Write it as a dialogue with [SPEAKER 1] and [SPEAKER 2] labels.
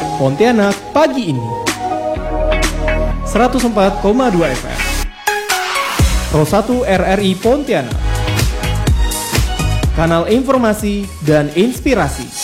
[SPEAKER 1] Pontianak pagi ini 104,2 FM Pro 1 RRI Pontianak, kanal informasi dan inspirasi.